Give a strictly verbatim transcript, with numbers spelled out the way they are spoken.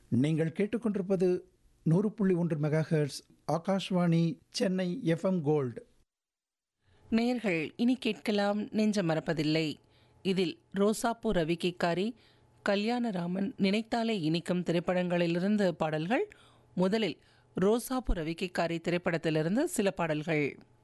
நீங்கள் கேட்டுக்கொண்டிருப்பது நூறு புள்ளி ஒன்று megahertz Akashvani Chennai FM gold. நேயர்கள் இனி கேட்கலாம் நெஞ்ச மறப்பதில்லை. இதில் ரோசாப்பூ ரவிக்கைக்காரி, கல்யாணராமன், நினைத்தாலே இனிக்கும் திரைப்படங்களிலிருந்து பாடல்கள். முதலில் ரோசாப்பூ ரவிக்கைக்காரி திரைப்படத்திலிருந்து சில பாடல்கள்.